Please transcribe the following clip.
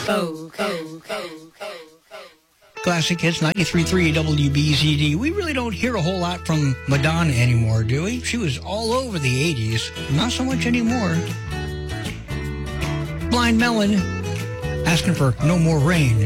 Classic Hits 93.3 WBZD. We really don't hear a whole lot from Madonna anymore, do we? She was all over the 80s. Not so much anymore. Blind Melon asking for No More Rain.